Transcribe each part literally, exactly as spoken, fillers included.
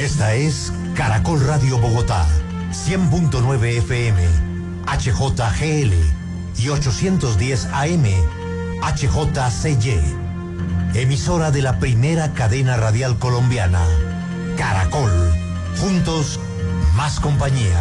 Esta es Caracol Radio Bogotá, cien punto nueve F M, H J G L y ochocientos diez A M, H J C Y. Emisora de la primera cadena radial colombiana, Caracol. Juntos, más compañía.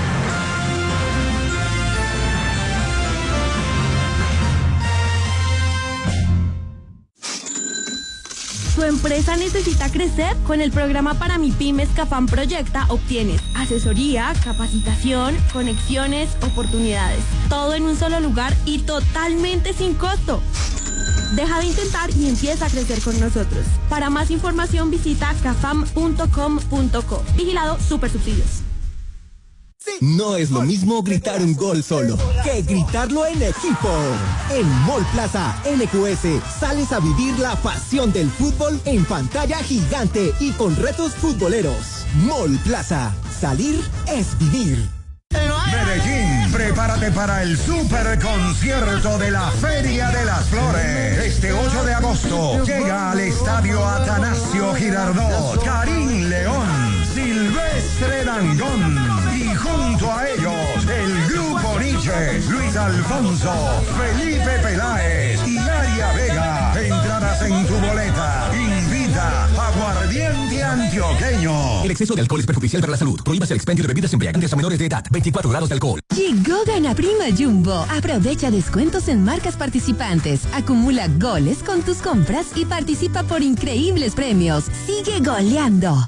¿Tu empresa necesita crecer? Con el programa para MIPYMES CAFAM Proyecta obtienes asesoría, capacitación, conexiones, oportunidades. Todo en un solo lugar y totalmente sin costo. Deja de intentar y empieza a crecer con nosotros. Para más información visita cafam punto com punto co. Vigilado Supersubsidios. No es lo mismo gritar un gol solo que gritarlo en equipo. En Mall Plaza N Q S sales a vivir la pasión del fútbol en pantalla gigante y con retos futboleros. Mall Plaza, salir es vivir. Medellín, prepárate para el super concierto de la Feria de las Flores. Este ocho de agosto llega al estadio Atanasio Girardot Karim León, Silvestre Dangond y junto a ellos el Grupo Nietzsche, Luis Alfonso, Felipe Peláez y Aria Vega. Entradas en tu boleta. Invita Aguardiente Antioqueño. El exceso de alcohol es perjudicial para la salud. Prohíbase el expendio de bebidas embriagantes a menores de edad. veinticuatro grados de alcohol. Llegó Gana Prima Jumbo. Aprovecha descuentos en marcas participantes. Acumula goles con tus compras y participa por increíbles premios. Sigue goleando.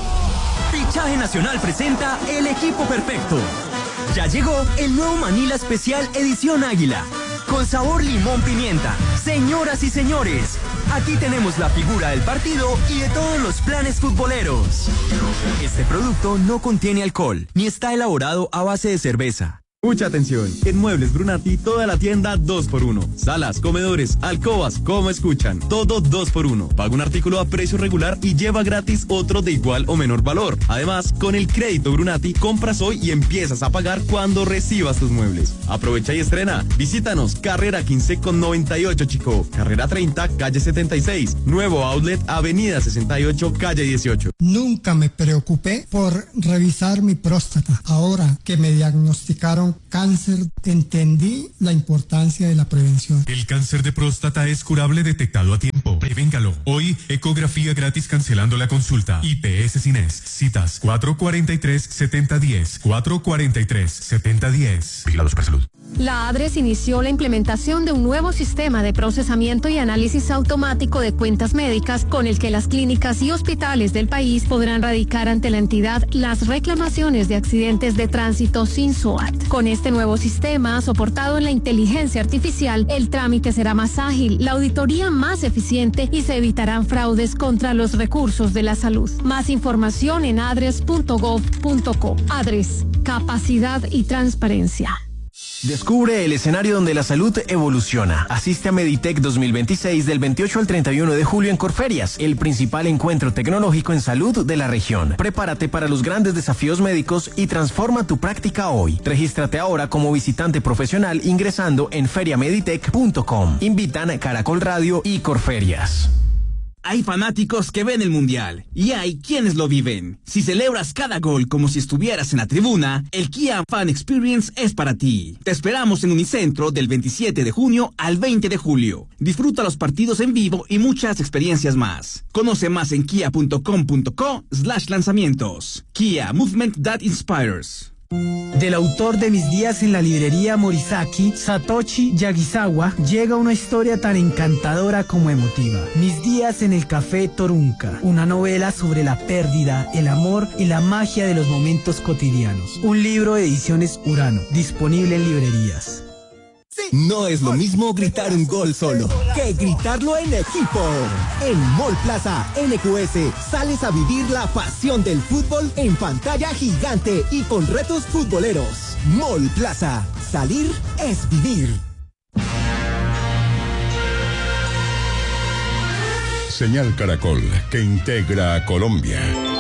Fichaje Nacional presenta El Equipo Perfecto. Ya llegó el nuevo Manila Especial Edición Águila. Con sabor limón pimienta. Señoras y señores, aquí tenemos la figura del partido y de todos los planes futboleros. Este producto no contiene alcohol, ni está elaborado a base de cerveza. Mucha atención, en Muebles Brunati toda la tienda dos por uno. Salas, comedores, alcobas, como escuchan, todo dos por uno. Paga un artículo a precio regular y lleva gratis otro de igual o menor valor. Además, con el crédito Brunati, compras hoy y empiezas a pagar cuando recibas tus muebles. Aprovecha y estrena. Visítanos, carrera quince con noventa y ocho Chico, carrera treinta, calle setenta y seis, nuevo outlet, avenida sesenta y ocho, calle dieciocho. Nunca me preocupé por revisar mi próstata. Ahora que me diagnosticaron cáncer, entendí la importancia de la prevención. El cáncer de próstata es curable detectado a tiempo. Prevéngalo. Hoy, ecografía gratis cancelando la consulta. I P S Cines. Citas cuatro cuarenta y tres, setenta diez. cuatro cuarenta y tres, setenta diez. Vigilado Supersalud. La ADRES inició la implementación de un nuevo sistema de procesamiento y análisis automático de cuentas médicas con el que las clínicas y hospitales del país podrán radicar ante la entidad las reclamaciones de accidentes de tránsito sin S O A T. Con este nuevo sistema, soportado en la inteligencia artificial, el trámite será más ágil, la auditoría más eficiente y se evitarán fraudes contra los recursos de la salud. Más información en adres punto gov punto co. ADRES, capacidad y transparencia. Descubre el escenario donde la salud evoluciona. Asiste a Meditech dos mil veintiséis del veintiocho al treinta y uno de julio en Corferias, el principal encuentro tecnológico en salud de la región. Prepárate para los grandes desafíos médicos y transforma tu práctica hoy. Regístrate ahora como visitante profesional ingresando en feria meditech punto com. Invitan Caracol Radio y Corferias. Hay fanáticos que ven el Mundial y hay quienes lo viven. Si celebras cada gol como si estuvieras en la tribuna, el Kia Fan Experience es para ti. Te esperamos en Unicentro del veintisiete de junio al veinte de julio. Disfruta los partidos en vivo y muchas experiencias más. Conoce más en kia punto com punto co slash lanzamientos. Kia, movement that inspires. Del autor de Mis días en la librería Morisaki, Satoshi Yagisawa, llega una historia tan encantadora como emotiva. Mis días en el café Torunca, una novela sobre la pérdida, el amor y la magia de los momentos cotidianos. Un libro de Ediciones Urano, disponible en librerías. No es lo mismo gritar un gol solo que gritarlo en equipo. En Mall Plaza N Q S sales a vivir la pasión del fútbol en pantalla gigante y con retos futboleros. Mall Plaza, salir es vivir. Señal Caracol, que integra a Colombia.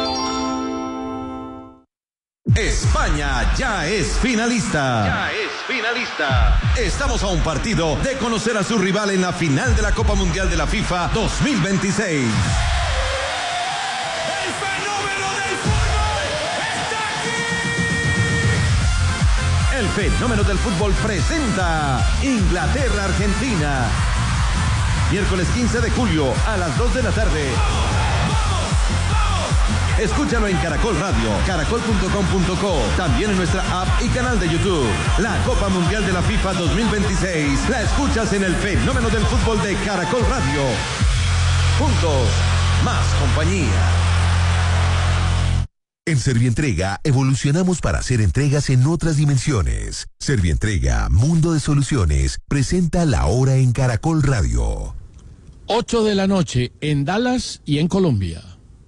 España ya es finalista. Ya es finalista. Estamos a un partido de conocer a su rival en la final de la Copa Mundial de la FIFA dos mil veintiséis. El fenómeno del fútbol. Fenómeno del Fútbol presenta Inglaterra-Argentina. Miércoles quince de julio a las dos de la tarde. Escúchalo en Caracol Radio, caracol punto com punto co, también en nuestra app y canal de YouTube. La Copa Mundial de la FIFA dos mil veintiséis la escuchas en el Fenómeno del Fútbol de Caracol Radio. Juntos, más compañía. En Servientrega evolucionamos para hacer entregas en otras dimensiones. Servientrega, Mundo de Soluciones, presenta La Hora en Caracol Radio. ocho de la noche en Dallas y en Colombia.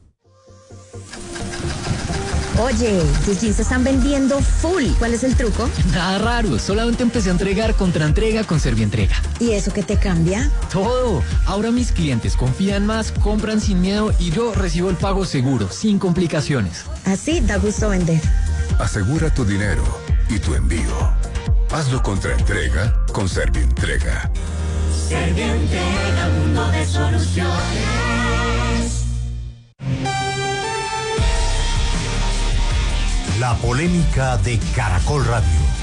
Oye, tus jeans se están vendiendo full. ¿Cuál es el truco? Nada raro, solamente empecé a entregar contra entrega con Servientrega. ¿Y eso qué te cambia? Todo. Ahora mis clientes confían más, compran sin miedo y yo recibo el pago seguro, sin complicaciones. Así da gusto vender. Asegura tu dinero y tu envío. Hazlo contra entrega con Servientrega. Servientrega, mundo de soluciones. La polémica de Caracol Radio.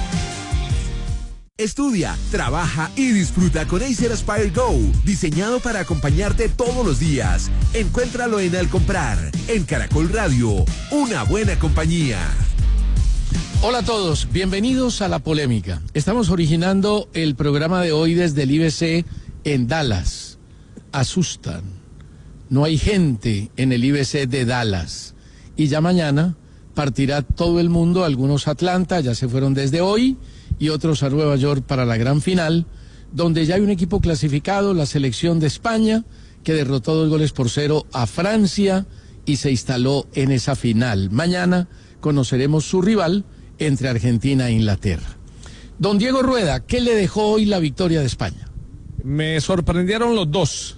Estudia, trabaja y disfruta con Acer Aspire Go, diseñado para acompañarte todos los días. Encuéntralo en Al Comprar, en Caracol Radio, una buena compañía. Hola a todos, bienvenidos a La Polémica. Estamos originando el programa de hoy desde el I B C en Dallas. Asustan. No hay gente en el I B C de Dallas. Y ya mañana partirá todo el mundo, algunos a Atlanta, ya se fueron desde hoy, y otros a Nueva York para la gran final, donde ya hay un equipo clasificado, la selección de España, que derrotó dos goles por cero a Francia y se instaló en esa final. Mañana conoceremos su rival entre Argentina e Inglaterra. Don Diego Rueda, ¿qué le dejó hoy la victoria de España? Me sorprendieron los dos.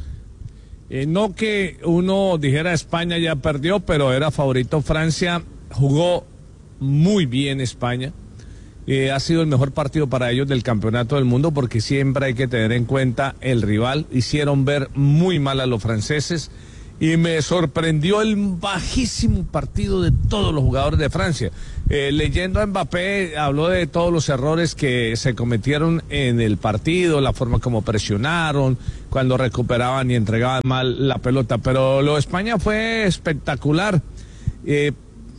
Eh, no que uno dijera España ya perdió, pero era favorito Francia. Jugó muy bien España, eh, ha sido el mejor partido para ellos del campeonato del mundo, porque siempre hay que tener en cuenta el rival. Hicieron ver muy mal a los franceses y me sorprendió el bajísimo partido de todos los jugadores de Francia. Eh, leyendo a Mbappé, habló de todos los errores que se cometieron en el partido, la forma como presionaron, cuando recuperaban y entregaban mal la pelota, pero lo de España fue espectacular. Eh,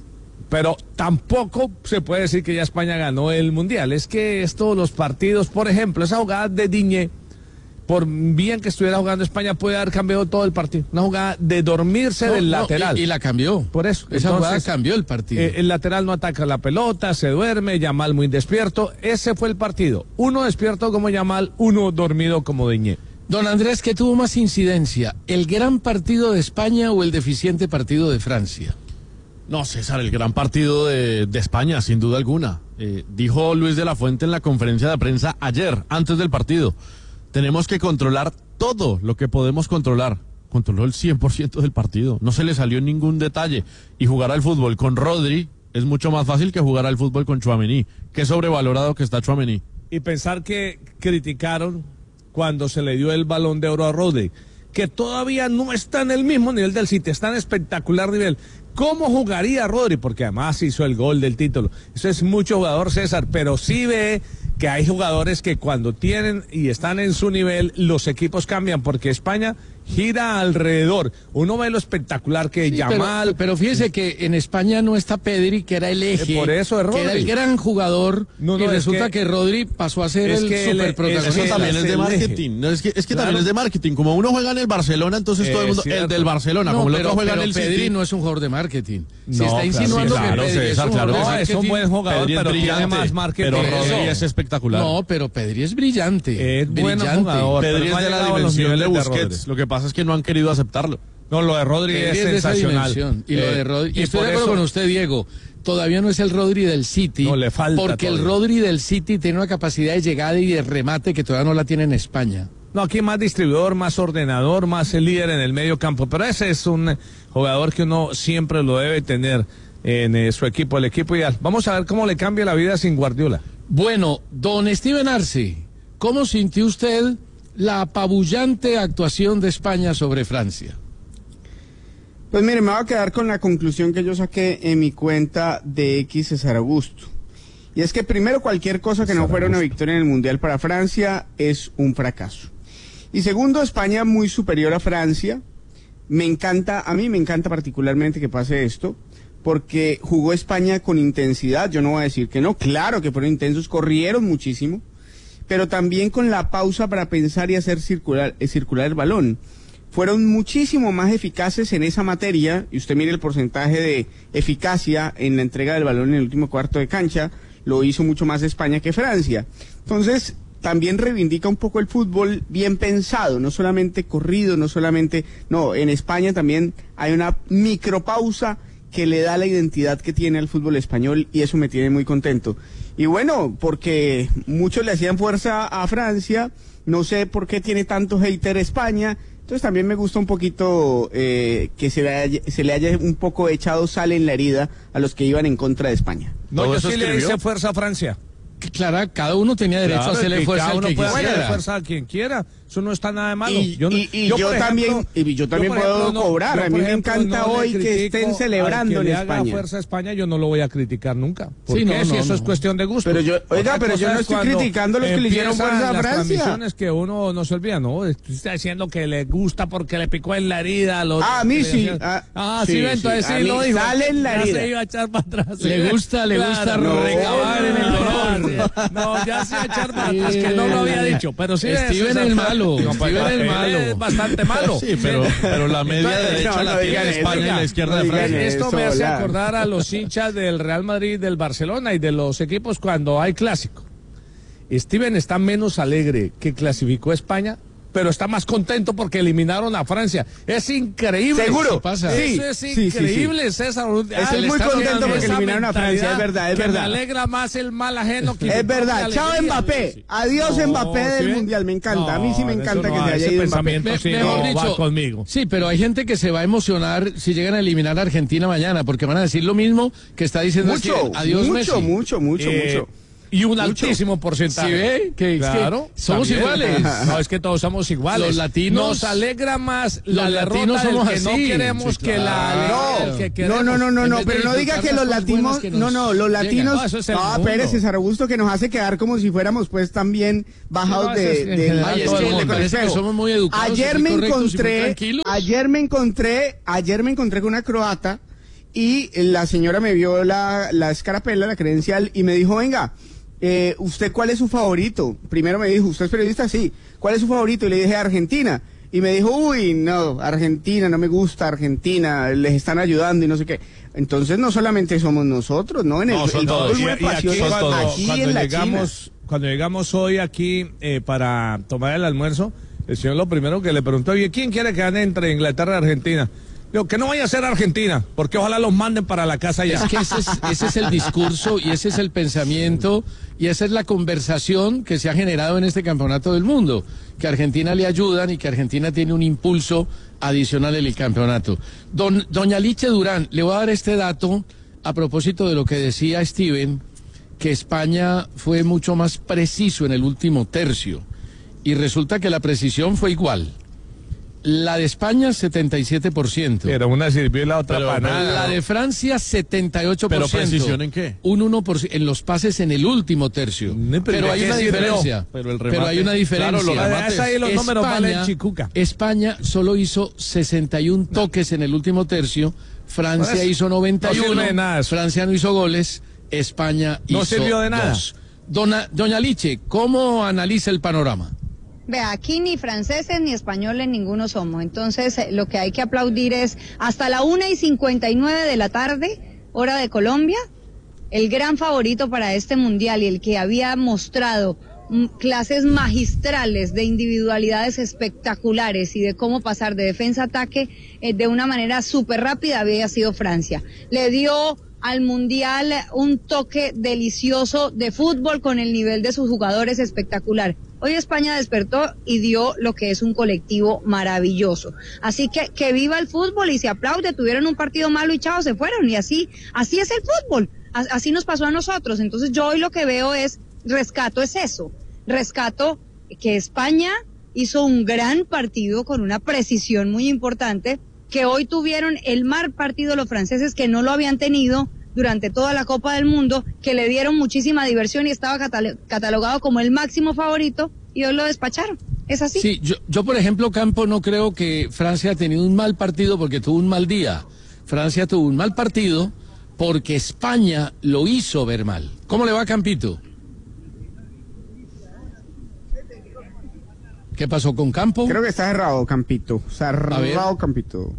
Pero tampoco se puede decir que ya España ganó el Mundial. Es que es todos los partidos, por ejemplo, esa jugada de Diñé, por bien que estuviera jugando España, puede haber cambiado todo el partido. Una jugada de dormirse no, del no, lateral. Y, y la cambió. Por eso. Esa Entonces, jugada cambió el partido. Eh, el lateral no ataca la pelota, se duerme, Yamal muy despierto. Ese fue el partido. Uno despierto como Yamal, uno dormido como Diñé. Don Andrés, ¿qué tuvo más incidencia? ¿El gran partido de España o el deficiente partido de Francia? No, César, el gran partido de, de España, sin duda alguna. Eh, dijo Luis de la Fuente en la conferencia de prensa ayer, antes del partido. Tenemos que controlar todo lo que podemos controlar. Controló el cien por ciento del partido. No se le salió ningún detalle. Y jugar al fútbol con Rodri es mucho más fácil que jugar al fútbol con Tchouaméni. Qué sobrevalorado que está Tchouaméni. Y pensar que criticaron cuando se le dio el Balón de Oro a Rodri, que todavía no está en el mismo nivel del City, está en espectacular nivel. ¿Cómo jugaría Rodri? Porque además hizo el gol del título. Eso es mucho jugador, César, pero sí ve que hay jugadores que cuando tienen y están en su nivel, los equipos cambian, porque España gira alrededor. Uno ve lo espectacular que sí, Yamal... Pero, pero fíjese que en España no está Pedri, que era el eje, eh, por eso es Rodri, que era el gran jugador, no, no, y resulta que, que Rodri pasó a ser es el que superprotagonista. Eso también es de marketing. No, es que, es que claro. también es de marketing. Como uno juega en el Barcelona, entonces eh, todo el mundo... Cierto. El del Barcelona, no, como el pero, otro juega pero en el Pedri City. no es un jugador de marketing. No, Se está insinuando claro, que sí, Pedri claro, es un claro, jugador no, es un buen jugador, Pedri pero brillante, tiene más marketing. Pero Rodri Eso. es espectacular. No, pero Pedri es brillante. Es buen brillante. jugador. Pedri es de la dimensión de Busquets. Rodri. Lo que pasa es que no han querido aceptarlo. No, lo de Rodri Pedri es, es de sensacional. Esa y lo eh, de Rodri, y y estoy por de acuerdo eso, con usted, Diego. Todavía no es el Rodri del City. No, le falta porque todavía. el Rodri del City tiene una capacidad de llegada y de remate que todavía no la tiene en España. No, aquí más distribuidor, más ordenador, más el líder en el medio campo. Pero ese es un jugador que uno siempre lo debe tener en eh, su equipo, el equipo ideal. Vamos a ver cómo le cambia la vida sin Guardiola. Bueno, don Steven Arce, ¿cómo sintió usted la apabullante actuación de España sobre Francia? Pues mire, me voy a quedar con la conclusión que yo saqué en mi cuenta de X César Augusto. Y es que primero, cualquier cosa que no fuera una victoria en el Mundial para Francia es un fracaso. Y segundo, España muy superior a Francia. Me encanta, a mí me encanta particularmente que pase esto, porque jugó España con intensidad, yo no voy a decir que no, claro que fueron intensos, corrieron muchísimo, pero también con la pausa para pensar y hacer circular, eh, circular el balón. Fueron muchísimo más eficaces en esa materia, y usted mire el porcentaje de eficacia en la entrega del balón en el último cuarto de cancha, lo hizo mucho más España que Francia. Entonces, también reivindica un poco el fútbol bien pensado, no solamente corrido, no solamente... No, en España también hay una micropausa que le da la identidad que tiene al fútbol español, y eso me tiene muy contento. Y bueno, porque muchos le hacían fuerza a Francia, no sé por qué tiene tanto hater España, entonces también me gusta un poquito eh, que se le, haya, se le haya un poco echado sal en la herida a los que iban en contra de España. No, yo sí le hice fuerza a Francia. Claro, cada uno tenía derecho claro, a hacerle fuerza al que puede quisiera. hacerle fuerza a quien quiera. Eso no está nada de malo. Y yo, no, y, y yo, yo ejemplo, también, y yo también yo, puedo ejemplo, cobrar. No, yo, a mí me encanta no hoy que estén celebrando al que en le España. Haga fuerza a España, yo no lo voy a criticar nunca. ¿Por sí, qué? No, si no, eso no, es cuestión de gusto. Pero yo, oiga, pero yo no estoy criticando a los que le hicieron fuerza a las Francia. transmisiones que uno no se olvida, ¿no? Usted está diciendo que le gusta porque le picó en la herida. Los, ah, a mí sí. Ah, ah, sí, entonces sí lo dijo. Sale en la herida. Ya se iba a echar para atrás. Le gusta, le gusta recabar en el dolor. No, ya se iba a echar para atrás, que no lo había dicho. Pero sí, Steven el malo. Steven el malo. Es bastante malo. Sí, pero, pero la media Entonces, derecha no, la no tiene eso, España y la izquierda no de Francia. Esto eso, me hace ya. acordar a los hinchas del Real Madrid, del Barcelona y de los equipos cuando hay clásico. Steven está menos alegre que clasificó España, pero está más contento porque eliminaron a Francia. Es increíble. ¿Seguro? Sí, pasa. Sí, Eso es sí, increíble, sí, sí. César. Estoy muy contento porque eliminaron a Francia, es verdad, es que verdad. me alegra más el mal ajeno que es verdad. Chao Mbappé. Sí. Adiós no, Mbappé del ¿sí? Mundial. Me encanta. No, a mí sí me encanta no, que se haya ido Mbappé. Me, sí, mejor no, dicho, va conmigo. Sí, pero hay gente que se va a emocionar si llegan a eliminar a Argentina mañana, porque van a decir lo mismo que está diciendo mucho, Steven. Adiós, mucho, Messi. mucho, mucho, Eh, mucho. Y un Mucho. altísimo porcentaje. ¿Sí ve? Que, claro, que somos también. iguales. No, es que todos somos iguales. Los latinos. Nos alegra más los la latinos derrota somos del que así. no queremos Sí, que claro. la. El que No, no, no, no, En no, vez de pero no diga disfrutar que las los cosas latinos, buenas que nos no, no, los llegan. latinos, No, eso es el no, mundo. Pérez, César Augusto, que nos hace quedar como si fuéramos pues también bajados No, de, eso es en de, general, Ay, es todo que el me mundo. parece que somos muy educados. Ayer y me correctos y muy encontré, tranquilos. ayer me encontré, ayer me encontré con una croata y la señora me vio la, la escarapela, la credencial y me dijo, venga, eh, ¿usted cuál es su favorito? Primero me dijo, ¿usted es periodista? Sí. ¿Cuál es su favorito? Y le dije, Argentina. Y me dijo, uy, no, Argentina, no me gusta Argentina, les están ayudando y no sé qué. Entonces no solamente somos nosotros, ¿no? En el, No, son el todos. fútbol Y, muy y aquí, apasionado, cuando, aquí cuando en la llegamos, China. cuando llegamos hoy aquí eh, para tomar el almuerzo, el señor lo primero que le preguntó, oye, ¿quién quiere que gane entre Inglaterra y Argentina? Digo, que no vaya a ser Argentina, porque ojalá los manden para la casa ya. Es que ese es, ese es el discurso y ese es el pensamiento y esa es la conversación que se ha generado en este campeonato del mundo, que a Argentina le ayudan y que Argentina tiene un impulso adicional en el campeonato. Don, doña Liche Durán, le voy a dar este dato a propósito de lo que decía Steven, que España fue mucho más preciso en el último tercio y resulta que la precisión fue igual. La de España, setenta y siete por ciento. Pero una sirvió y la otra Pero, para nada. La de Francia, setenta y ocho por ciento. ¿Pero precisión en qué? Un uno por ciento en los pases en el último tercio. No, pero pero hay ¿qué una sirvió? diferencia. Pero el Pero remate, hay una diferencia. claro, los remates. Ahí los números valen España, chicuca. España solo hizo sesenta y un toques en el último tercio. Francia Por eso, hizo noventa y uno. no sirve de nada eso. Francia no hizo goles. España No hizo sirvió de nada. dos. Dona, doña Liche, ¿cómo analiza el panorama? Vea, aquí ni franceses ni españoles ninguno somos. Entonces, eh, lo que hay que aplaudir es hasta la una y cincuenta y nueve de la tarde, hora de Colombia, el gran favorito para este mundial y el que había mostrado mm, clases magistrales de individualidades espectaculares y de cómo pasar de defensa a ataque eh, de una manera súper rápida había sido Francia. Le dio al mundial un toque delicioso de fútbol con el nivel de sus jugadores espectacular. Hoy España despertó y dio lo que es un colectivo maravilloso. Así que que viva el fútbol y se aplaude. Tuvieron un partido malo y chao, se fueron. Y así, así es el fútbol. Así nos pasó a nosotros. Entonces yo hoy lo que veo es, rescato es eso. Rescato que España hizo un gran partido con una precisión muy importante, que hoy tuvieron el mal partido los franceses que no lo habían tenido durante toda la Copa del Mundo, que le dieron muchísima diversión y estaba catal- catalogado como el máximo favorito, y hoy lo despacharon. ¿Es así? Sí, yo, yo por ejemplo, Campo, no creo que Francia ha tenido un mal partido porque tuvo un mal día. Francia tuvo un mal partido porque España lo hizo ver mal. ¿Cómo le va, Campito? ¿Qué pasó con Campo? Creo que está cerrado, Campito. Cerrado, Campito.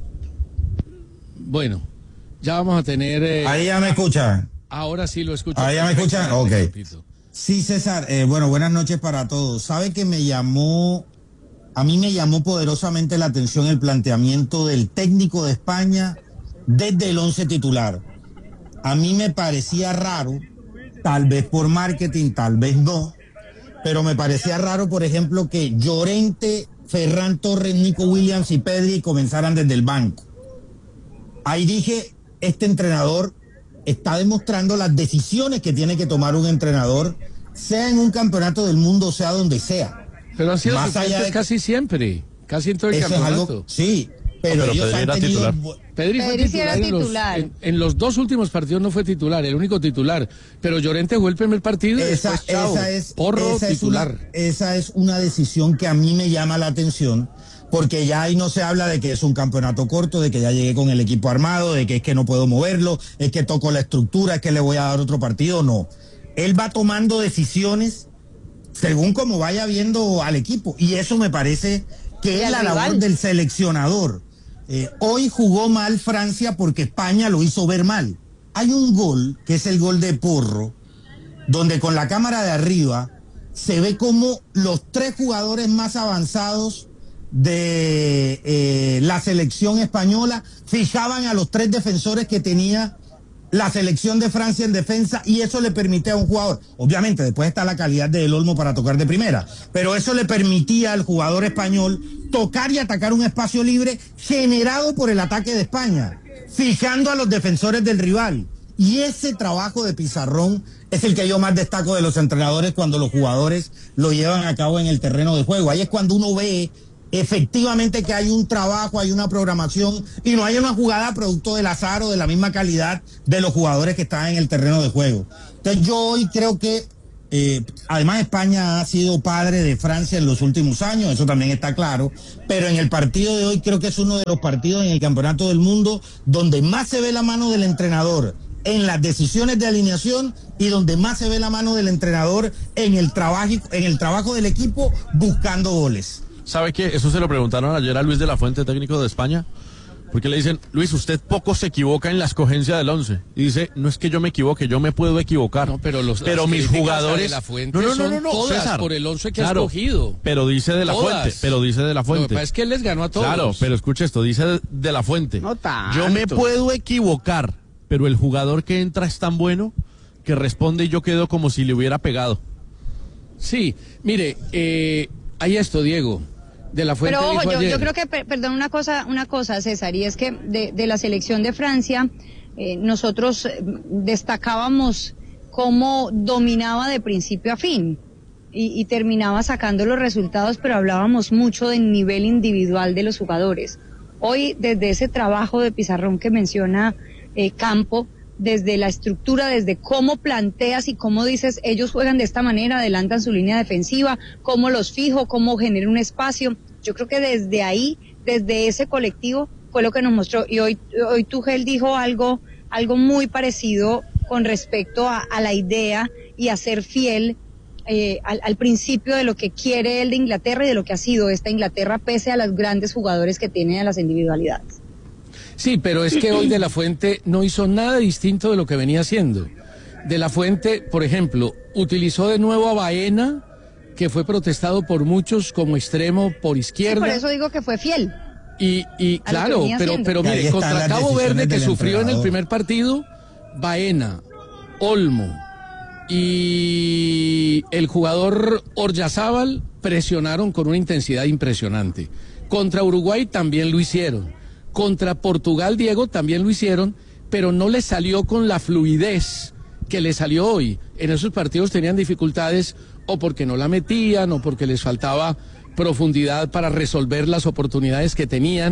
Bueno, ya vamos a tener... Eh, Ahí ya me escuchan. Ahora sí lo escucho. Ahí ya me escuchan. Ok. Campito. Sí, César. Eh, bueno, buenas noches para todos. Sabe que me llamó, a mí me llamó poderosamente la atención el planteamiento del técnico de España desde el once titular. A mí me parecía raro, tal vez por marketing, tal vez no, pero me parecía raro, por ejemplo, que Llorente, Ferran Torres, Nico Williams y Pedri comenzaran desde el banco. Ahí dije, este entrenador está demostrando las decisiones que tiene que tomar un entrenador, sea en un campeonato del mundo, sea donde sea. Pero han sido Más allá de... casi siempre, casi en todo el Eso campeonato. Es algo... Sí, pero, no, pero ellos Pedri han era tenido... titular. Pedri fue Pedri sí titular, era en los, titular. en, en los dos últimos partidos no fue titular, el único titular. Pero Llorente jugó el primer partido y Esa, después, chao, esa es, Porro esa es titular. una, esa es una decisión que a mí me llama la atención, porque ya ahí no se habla de que es un campeonato corto, de que ya llegué con el equipo armado, de que es que no puedo moverlo, es que toco la estructura, es que le voy a dar otro partido. No. Él va tomando decisiones según como vaya viendo al equipo, y eso me parece que es la rival. labor del seleccionador. Eh, hoy jugó mal Francia porque España lo hizo ver mal. Hay un gol, que es el gol de Porro, donde con la cámara de arriba se ve como los tres jugadores más avanzados de eh, la selección española fijaban a los tres defensores que tenía la selección de Francia en defensa, y eso le permitía a un jugador, obviamente después está la calidad de El Olmo para tocar de primera, pero eso le permitía al jugador español tocar y atacar un espacio libre generado por el ataque de España, fijando a los defensores del rival. Y ese trabajo de Pizarrón es el que yo más destaco de los entrenadores cuando los jugadores lo llevan a cabo en el terreno de juego. Ahí es cuando uno ve efectivamente que hay un trabajo, hay una programación, y no hay una jugada producto del azar o de la misma calidad de los jugadores que están en el terreno de juego. Entonces yo hoy creo que, eh, además España ha sido padre de Francia en los últimos años, eso también está claro, pero en el partido de hoy creo que es uno de los partidos en el Campeonato del Mundo donde más se ve la mano del entrenador en las decisiones de alineación y donde más se ve la mano del entrenador en el trabajo, en el trabajo del equipo buscando goles. ¿Sabe qué? Eso se lo preguntaron ayer a Luis de la Fuente, técnico de España, porque le dicen, Luis, usted poco se equivoca en la escogencia del once. Y dice, no es que yo me equivoque, yo me puedo equivocar. No, pero los pero las mis jugadores de la Fuente no, no, no, son no, no, todas César, por el once que claro, ha escogido. Pero dice de la Todas. Fuente, pero dice de la Fuente. Lo que pasa es que él les ganó a todos. Claro, pero escuche esto, dice de, de la Fuente. No tanto. Yo me puedo equivocar, pero el jugador que entra es tan bueno que responde y yo quedo como si le hubiera pegado. Sí, mire, eh, hay esto, Diego. De la Fuente Pero ojo, dijo yo, ayer. yo creo que, per- perdón, una cosa, una cosa, César, y es que de, de la selección de Francia, eh, nosotros eh, destacábamos cómo dominaba de principio a fin y, y terminaba sacando los resultados, pero hablábamos mucho del nivel individual de los jugadores. Hoy, desde ese trabajo de Pizarrón que menciona eh, Campo, desde la estructura, desde cómo planteas y cómo dices, ellos juegan de esta manera, adelantan su línea defensiva, cómo los fijo, cómo genero un espacio. Yo creo que desde ahí, desde ese colectivo, fue lo que nos mostró. Y hoy, hoy Tuchel dijo algo, algo muy parecido con respecto a, a la idea y a ser fiel eh, al, al principio de lo que quiere él de Inglaterra y de lo que ha sido esta Inglaterra, pese a los grandes jugadores que tiene, a las individualidades. Sí, pero es que hoy De la Fuente no hizo nada distinto de lo que venía haciendo. De la Fuente, por ejemplo, utilizó de nuevo a Baena, que fue protestado por muchos como extremo por izquierda. Sí, por eso digo que fue fiel. Y, y claro, pero, pero mire, contra Cabo Verde, que sufrió en el primer partido, Baena, Olmo y el jugador Oryazábal presionaron con una intensidad impresionante. Contra Uruguay también lo hicieron. Contra Portugal, Diego, también lo hicieron, pero no les salió con la fluidez que les salió hoy. En esos partidos tenían dificultades o porque no la metían o porque les faltaba profundidad para resolver las oportunidades que tenían.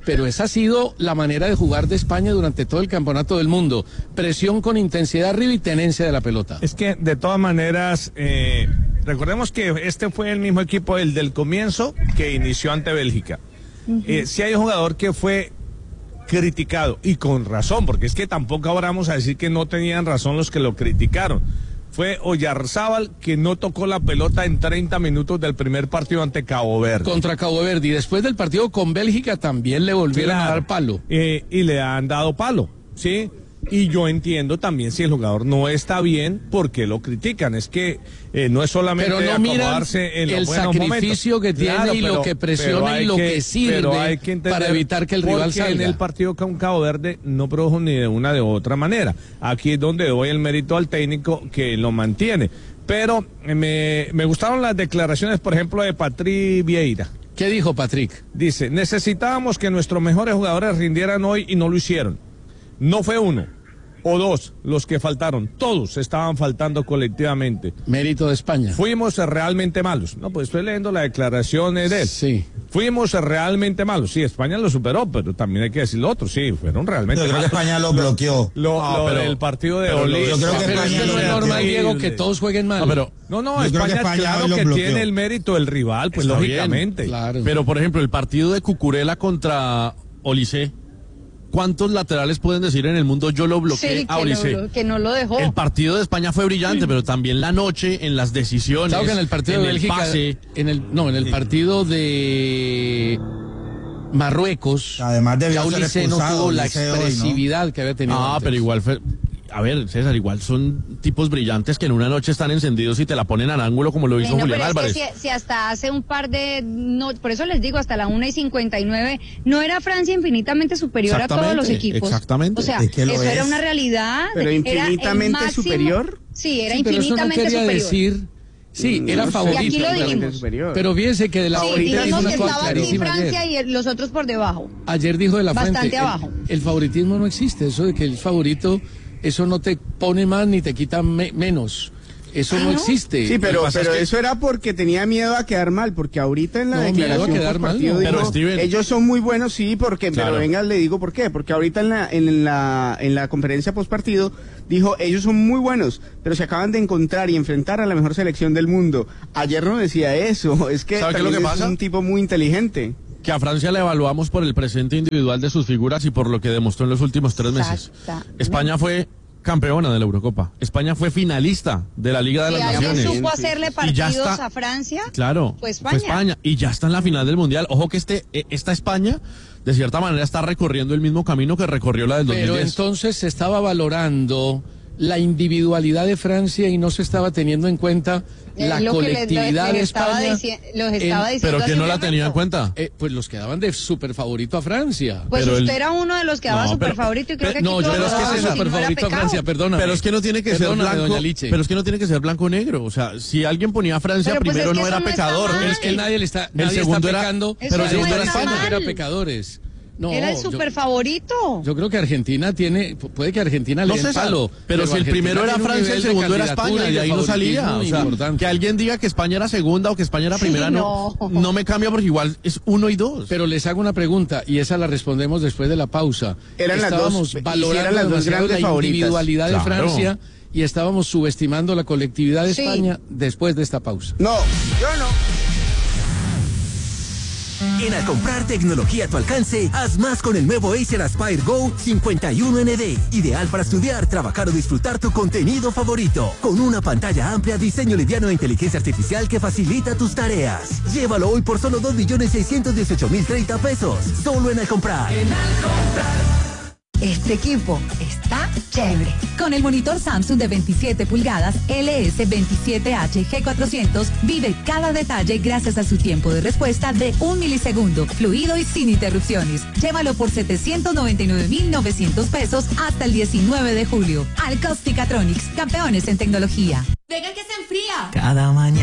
pero esa ha sido la manera de jugar de España durante todo el campeonato del mundo. Presión con intensidad arriba y tenencia de la pelota. Es que de todas maneras, eh, recordemos que este fue el mismo equipo, el del comienzo, que inició ante Bélgica. Uh-huh. Eh, si hay un jugador que fue criticado, y con razón, porque es que tampoco ahora vamos a decir que no tenían razón los que lo criticaron. Fue Oyarzábal, que no tocó la pelota en treinta minutos del primer partido ante Cabo Verde. Contra Cabo Verde, y después del partido con Bélgica también le volvieron claro. a dar palo. Eh, y le han dado palo, ¿sí? Y yo entiendo también si el jugador no está bien, ¿por qué lo critican? Es que eh, no es solamente pero no acomodarse en los el buenos sacrificio momentos. que tiene Claro, y pero, lo que presiona y lo que, que sirve que para evitar que el rival salga. En el partido con Cabo Verde no produjo ni de una de otra manera. Aquí es donde doy el mérito al técnico que lo mantiene. Pero eh, me, me gustaron las declaraciones, por ejemplo, de Patrick Vieira. ¿Qué dijo Patrick? Dice, necesitábamos que nuestros mejores jugadores rindieran hoy y no lo hicieron. No fue uno o dos los que faltaron, todos estaban faltando colectivamente. Mérito de España. Fuimos realmente malos. No, pues estoy leyendo la declaración de él. Sí. Fuimos realmente malos. Sí, España lo superó, pero también hay que decir lo otro. Sí, fueron realmente yo creo malos. que España lo bloqueó. Lo, no, lo pero, del partido de Oli. Yo creo que pero España es que no es normal, Diego, que todos jueguen mal. No, pero, no, no, yo España, creo que España claro que bloqueó. tiene el mérito del rival, pues Está lógicamente. Bien, claro. Pero, por ejemplo, el partido de Cucurella contra Olise, ¿cuántos laterales pueden decir en el mundo yo lo bloqueé sí, a Olise? Que no lo dejó. El partido de España fue brillante, sí. pero también la noche, en las decisiones, claro que en el partido en de Bélgica, el pase. En el, no, en el partido de Marruecos, además de Olise no tuvo la expresividad ¿no? que había tenido Ah, antes. pero igual fue... A ver, César, igual son tipos brillantes que en una noche están encendidos y te la ponen al ángulo como lo hizo bueno, Julián pero Álvarez. Es que si, si hasta hace un par de... No, por eso les digo, hasta la una y cincuenta y nueve, ¿no era Francia infinitamente superior a todos los equipos? Exactamente. O sea, es que eso es. era una realidad. ¿Pero infinitamente máximo, superior? Sí, era sí, pero infinitamente eso no quería superior. decir... Sí, No, era no sé. favorito. Y aquí lo dijimos. Pero fíjense que de la Sí, favorita dijo dijimos una que cosa estaba aquí clarísima Francia ayer. y los otros por debajo. Ayer dijo de la Bastante Fuente, abajo. El, el favoritismo no existe, eso de que el favorito, eso no te pone más ni te quita me, menos. Eso no, no existe. Sí, pero, pero es que... eso era porque tenía miedo a quedar mal, porque ahorita en la no, declaración miedo a quedar mal, partido no. dijo, pero Steven... ellos son muy buenos, sí, porque, claro. pero venga, le digo por qué, porque ahorita en la, en la, en la conferencia post partido dijo, ellos son muy buenos, pero se acaban de encontrar y enfrentar a la mejor selección del mundo. Ayer no decía eso, es que, ¿sabe qué es lo que pasa? Es un tipo muy inteligente. Que a Francia le evaluamos por el presente individual de sus figuras y por lo que demostró en los últimos tres meses. España fue campeona de la Eurocopa. España fue finalista de la Liga de si las Naciones. Si alguien supo hacerle partidos está, a Francia, claro, fue España. fue España. Y ya está en la final del Mundial. Ojo que este, esta España, de cierta manera, está recorriendo el mismo camino que recorrió la del dos mil diez. Pero entonces se estaba valorando la individualidad de Francia y no se estaba teniendo en cuenta eh, la colectividad les, les de España. Dici los estaba en, ¿Pero quién no la tenía en cuenta? Eh, pues los que daban de super favorito a Francia. Pues pero usted el... era uno de los que daba no, super pero, favorito y creo pero, que aquí no, todos pero es que daban, ese super no favorito a Francia, perdóname. Pero es que no tiene que perdóname, ser blanco. Pero es que no tiene que ser blanco o negro. O sea, si alguien ponía a Francia pero primero pues es que no era no pecador. Es que nadie le está, el nadie segundo está era, pecando, pero el segundo era España. Era pecadores. No, era el super yo, favorito. Yo creo que Argentina tiene, puede que Argentina no le den palo. Pero, pero si el primero era Francia, el segundo era España, y ahí no salía. O sea, importante. Que alguien diga que España era segunda o que España era primera, sí, no. no, no me cambia porque igual es uno y dos. Pero les hago una pregunta y esa la respondemos después de la pausa. Eran Estábamos las dos, valorando las dos grandes la favoritas. individualidad Claro. de Francia y estábamos subestimando la colectividad de sí. España después de esta pausa. No, yo no. En Al comprar tecnología a tu alcance, haz más con el nuevo Acer Aspire Go cincuenta y uno N D. Ideal para estudiar, trabajar o disfrutar tu contenido favorito. Con una pantalla amplia, diseño liviano e inteligencia artificial que facilita tus tareas. Llévalo hoy por solo dos millones seiscientos dieciocho mil treinta pesos. Solo en Al comprar. En Al comprar. Este equipo está chévere. Con el monitor Samsung de veintisiete pulgadas L S veintisiete H G cuatrocientos, vive cada detalle gracias a su tiempo de respuesta de un milisegundo, fluido y sin interrupciones. Llévalo por setecientos noventa y nueve mil novecientos pesos hasta el diecinueve de julio. Alcos Ticatronics, campeones en tecnología. Venga que se enfría. Cada mañana.